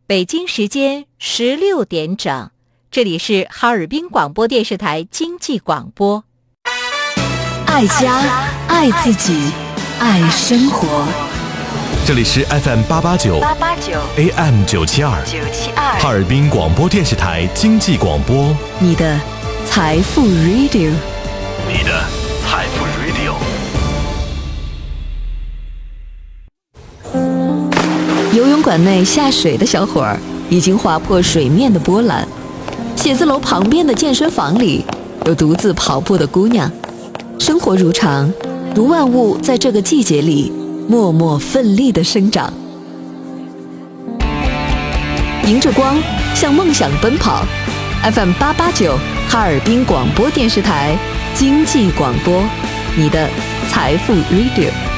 北京时间16点整，这里是哈尔滨广播电视台经济广播。 爱家，爱自己，爱生活。 这里是 FM889 AM972 哈尔滨广播电视台经济广播， 你的财富 Radio， 你的财富 Radio。 游泳馆内下水的小伙儿已经划破水面的波澜，写字楼旁边的健身房里有独自跑步的姑娘。生活如常，如万物在这个季节里默默奋力地生长，迎着光向梦想奔跑。 FM889 哈尔滨广播电视台经济广播，你的财富 Radio。